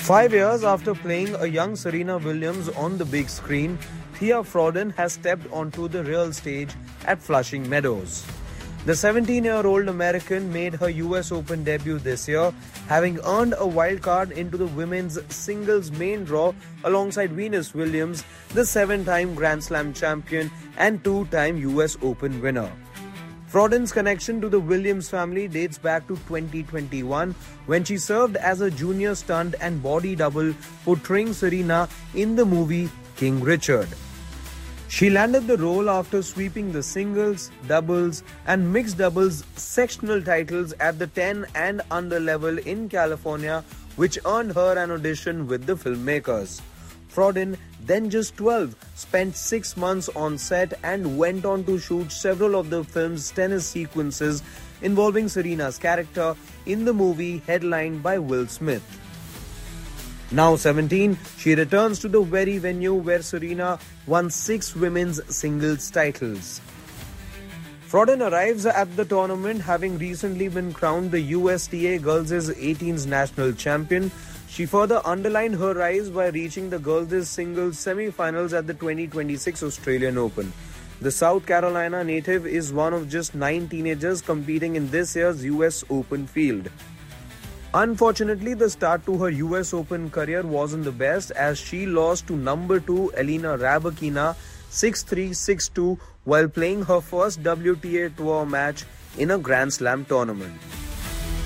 5 years after playing a young Serena Williams on the big screen, Thea Frodin has stepped onto the real stage at Flushing Meadows. The 17-year-old American made her US Open debut this year, having earned a wild card into the women's singles main draw alongside Venus Williams, the 7-time Grand Slam champion and 2-time US Open winner. Frodin's connection to the Williams family dates back to 2021 when she served as a junior stunt and body double portraying Serena in the movie King Richard. She landed the role after sweeping the singles, doubles and mixed doubles sectional titles at the 10 and under level in California, which earned her an audition with the filmmakers. Frodin, then just 12, spent 6 months on set and went on to shoot several of the film's tennis sequences involving Serena's character in the movie headlined by Will Smith. Now 17, she returns to the very venue where Serena won 6 women's singles titles. Frodin arrives at the tournament having recently been crowned the USTA Girls' 18s national champion. She further underlined her rise by reaching the girls' singles semi-finals at the 2026 Australian Open. The South Carolina native is one of just 9 teenagers competing in this year's US Open field. Unfortunately, the start to her US Open career wasn't the best as she lost to number 2 Elena Rybakina 6-3, 6-2 while playing her first WTA Tour match in a Grand Slam tournament.